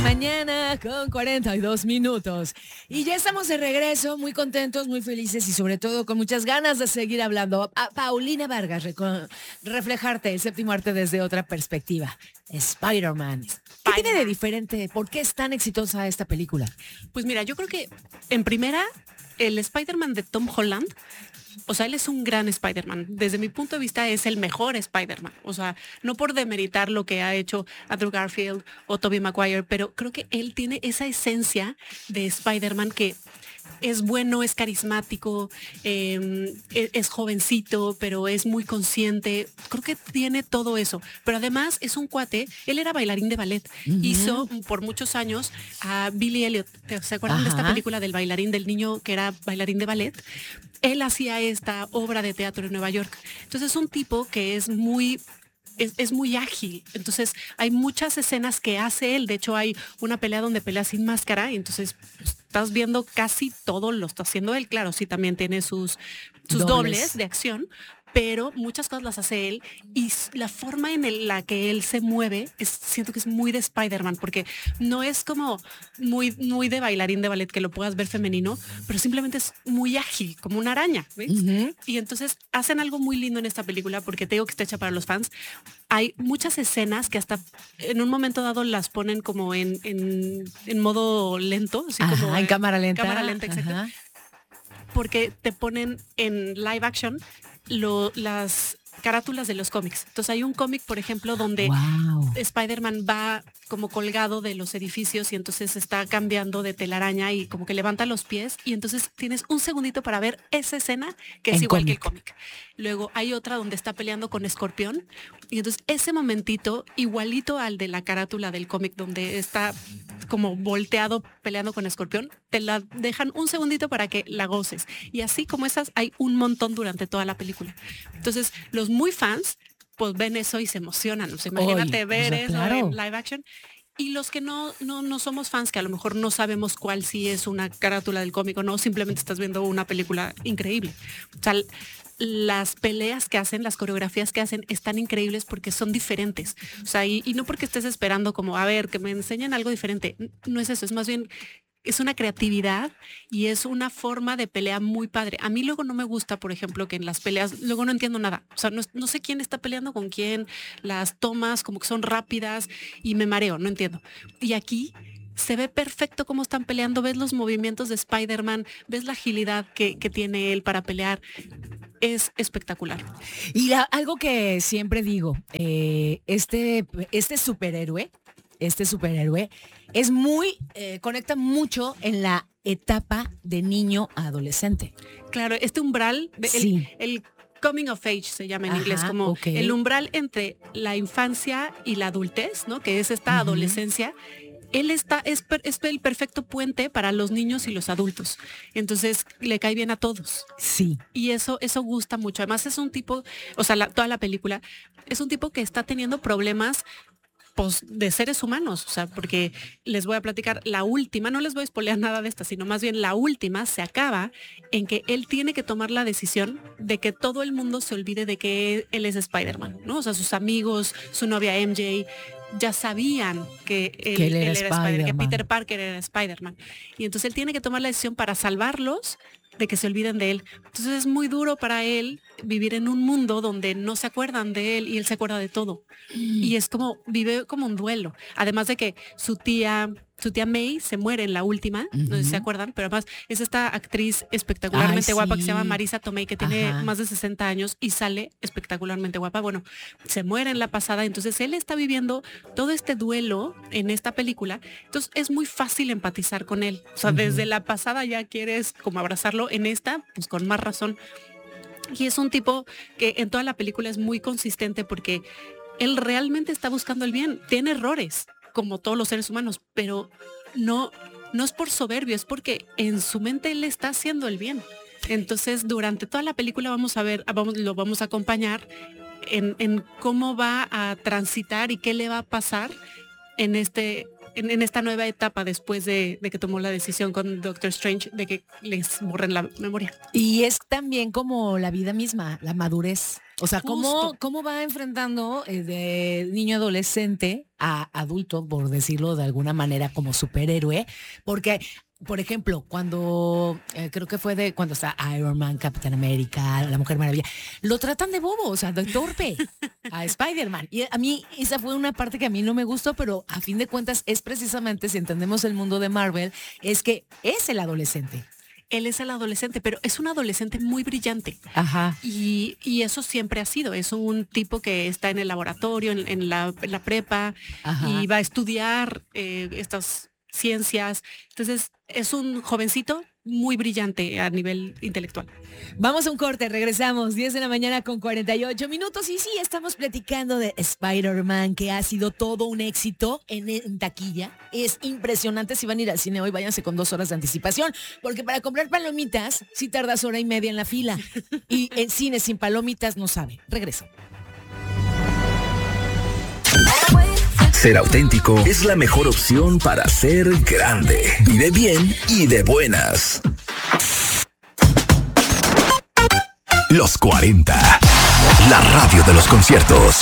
mañana con 42 minutos. Y ya estamos de regreso, muy contentos, muy felices y sobre todo con muchas ganas de seguir hablando. A Paulina Vargas, reflejarte el séptimo arte desde otra perspectiva. Spider-Man. ¿Qué tiene de diferente? ¿Por qué es tan exitosa esta película? Pues mira, yo creo que en primera, el Spider-Man de Tom Holland, o sea, él es un gran Spider-Man. Desde mi punto de vista es el mejor Spider-Man. O sea, no por demeritar lo que ha hecho Andrew Garfield o Tobey Maguire, pero creo que él tiene esa esencia de Spider-Man que es bueno, es carismático, es jovencito, pero es muy consciente. Creo que tiene todo eso. Pero además es un cuate, él era bailarín de ballet. Hizo por muchos años a Billy Elliot. ¿Se acuerdan de esta película del bailarín, del niño que era bailarín de ballet? Él hacía esta obra de teatro en Nueva York. Entonces es un tipo que es muy ágil. Entonces hay muchas escenas que hace él. De hecho hay una pelea donde pelea sin máscara y entonces pues, estás viendo casi todo lo está haciendo él. Claro, sí también tiene sus dobles de acción, pero muchas cosas las hace él y la forma en la que él se mueve siento que es muy de Spider-Man porque no es como muy de bailarín de ballet que lo puedas ver femenino, pero simplemente es muy ágil, como una araña, ¿ves? Y entonces hacen algo muy lindo en esta película porque te digo que está hecha para los fans. Hay muchas escenas que hasta en un momento dado las ponen como en modo lento, así como en cámara lenta. Cámara lenta, exacto. Porque te ponen en live action las carátulas de los cómics. Entonces hay un cómic, por ejemplo, donde Spider-Man va como colgado de los edificios y entonces está cambiando de telaraña y como que levanta los pies y entonces tienes un segundito para ver esa escena que es igual que el cómic. Luego hay otra donde está peleando con Escorpión y entonces ese momentito igualito al de la carátula del cómic donde está como volteado peleando con Escorpión, te la dejan un segundito para que la goces. Y así como esas hay un montón durante toda la película. Entonces los muy fans pues ven eso y se emocionan. O sea, imagínate ver eso en live action. Y los que no somos fans, que a lo mejor no sabemos cuál sí es una carátula del cómic o no, simplemente estás viendo una película increíble. O sea, las peleas que hacen, las coreografías que hacen están increíbles porque son diferentes. O sea, y no porque estés esperando como, a ver, que me enseñen algo diferente. No es eso, es más bien es una creatividad y es una forma de pelea muy padre. A mí luego no me gusta, por ejemplo, que en las peleas, luego no entiendo nada. O sea, no sé quién está peleando con quién, las tomas como que son rápidas y me mareo, no entiendo. Y aquí se ve perfecto cómo están peleando, ves los movimientos de Spider-Man, ves la agilidad que tiene él para pelear. Es espectacular. Y algo que siempre digo, este superhéroe es muy, conecta mucho en la etapa de niño a adolescente. Claro, este umbral, el coming of age se llama en inglés, como el umbral entre la infancia y la adultez, ¿no? Que es esta adolescencia. Él es el perfecto puente para los niños y los adultos. Entonces le cae bien a todos. Sí. Y eso gusta mucho. Además es un tipo, o sea, toda la película es un tipo que está teniendo problemas pues, de seres humanos, o sea, porque les voy a platicar la última, no les voy a spoilear nada de esta, sino más bien la última se acaba en que él tiene que tomar la decisión de que todo el mundo se olvide de que él es Spider-Man, ¿no? O sea, sus amigos, su novia MJ, ya sabían que él era Spider-Man, que Peter Parker era Spider-Man. Y entonces él tiene que tomar la decisión para salvarlos de que se olviden de él. Entonces es muy duro para él vivir en un mundo donde no se acuerdan de él y él se acuerda de todo. Y es como, vive como un duelo. Además de que su tía May se muere en la última, no sé si se acuerdan, pero además es esta actriz espectacularmente guapa que se llama Marisa Tomei, que tiene más de 60 años y sale espectacularmente guapa. Bueno, se muere en la pasada, entonces él está viviendo todo este duelo en esta película, entonces es muy fácil empatizar con él. O sea, desde la pasada ya quieres como abrazarlo, en esta, pues con más razón. Y es un tipo que en toda la película es muy consistente porque él realmente está buscando el bien, tiene errores, como todos los seres humanos, pero no es por soberbio, es porque en su mente él está haciendo el bien. Entonces, durante toda la película lo vamos a acompañar en cómo va a transitar y qué le va a pasar en este en esta nueva etapa después de que tomó la decisión con Doctor Strange de que les borren la memoria. Y es también como la vida misma, la madurez. O sea, cómo va enfrentando de niño adolescente a adulto, por decirlo de alguna manera, como superhéroe. Porque, por ejemplo, cuando creo que fue cuando está Iron Man, Capitán América, la Mujer Maravilla, lo tratan de bobo, o sea, de torpe a Spider-Man. Y a mí esa fue una parte que a mí no me gustó, pero a fin de cuentas es precisamente, si entendemos el mundo de Marvel, es que es el adolescente. Él es el adolescente, pero es un adolescente muy brillante. Ajá. Y eso siempre ha sido. Es un tipo que está en el laboratorio, en la prepa, ajá, y va a estudiar estas ciencias. Entonces, es un jovencito muy brillante a nivel intelectual. Vamos a un corte, regresamos, 10 de la mañana con 48 minutos. Y sí, estamos platicando de Spider-Man, que ha sido todo un éxito en taquilla. Es impresionante. Si van a ir al cine hoy, váyanse con 2 horas de anticipación, porque para comprar palomitas, sí tardas 1 hora y media en la fila. Y en cine sin palomitas no sabe. Regreso. Ser auténtico es la mejor opción para ser grande. Vive bien y de buenas. Los 40. La radio de los conciertos.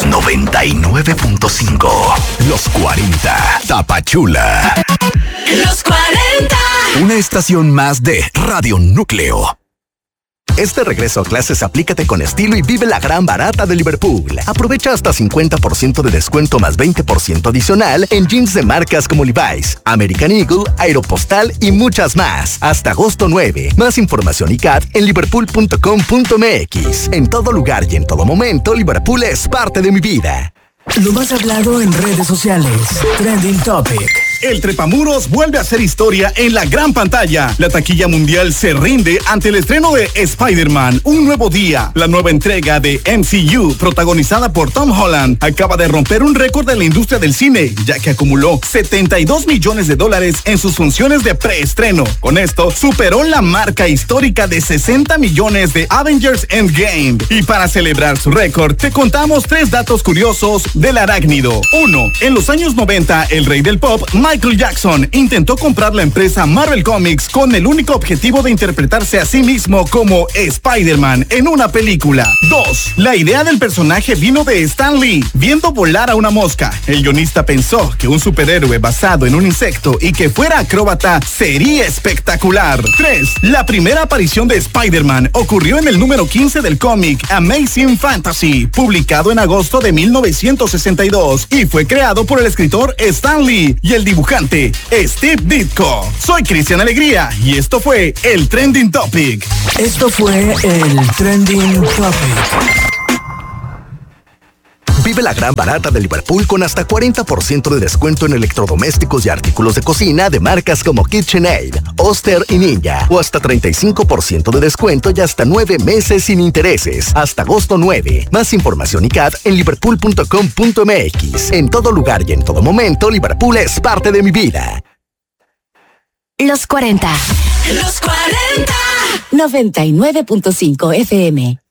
99.5. Los 40. Tapachula. Los 40. Una estación más de Radio Núcleo. Este regreso a clases aplícate con estilo y vive la gran barata de Liverpool. Aprovecha hasta 50% de descuento más 20% adicional en jeans de marcas como Levi's, American Eagle, Aeropostal y muchas más. Hasta agosto 9. Más información y CAT en liverpool.com.mx. En todo lugar y en todo momento, Liverpool es parte de mi vida. Lo más hablado en redes sociales. Trending Topic. El Trepamuros vuelve a hacer historia en la gran pantalla. La taquilla mundial se rinde ante el estreno de Spider-Man, Un Nuevo Día. La nueva entrega de MCU, protagonizada por Tom Holland, acaba de romper un récord de la industria del cine, ya que acumuló $72 millones en sus funciones de preestreno. Con esto, superó la marca histórica de 60 millones de Avengers Endgame. Y para celebrar su récord, te contamos 3 datos curiosos del arácnido. 1. En los años 90, el rey del pop, Michael Jackson, intentó comprar la empresa Marvel Comics con el único objetivo de interpretarse a sí mismo como Spider-Man en una película. 2. La idea del personaje vino de Stan Lee. Viendo volar a una mosca, el guionista pensó que un superhéroe basado en un insecto y que fuera acróbata sería espectacular. 3. La primera aparición de Spider-Man ocurrió en el número 15 del cómic Amazing Fantasy, publicado en agosto de 1962, y fue creado por el escritor Stan Lee y el dibujante Steve Ditko. Soy Cristian Alegría y esto fue el Trending Topic. Esto fue el Trending Topic. Vive la gran barata de Liverpool con hasta 40% de descuento en electrodomésticos y artículos de cocina de marcas como KitchenAid, Oster y Ninja. O hasta 35% de descuento y hasta 9 meses sin intereses. Hasta agosto 9. Más información y CAT en liverpool.com.mx. En todo lugar y en todo momento, Liverpool es parte de mi vida. Los 40. Los 40. 99.5 FM.